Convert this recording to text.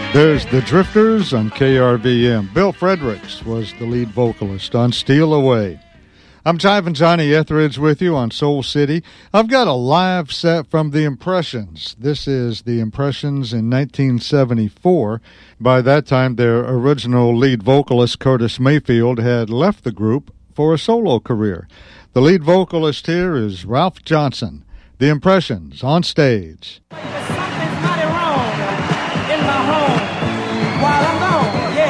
There's the Drifters on KRVM. Bill Fredericks was the lead vocalist on Steal Away. I'm Jivin' Johnny Etheridge with you on Soul City. I've got a live set from The Impressions. This is The Impressions in 1974. By that time, their original lead vocalist, Curtis Mayfield, had left the group for a solo career. The lead vocalist here is Ralph Johnson. The Impressions on stage. Something's mighty wrong in my home.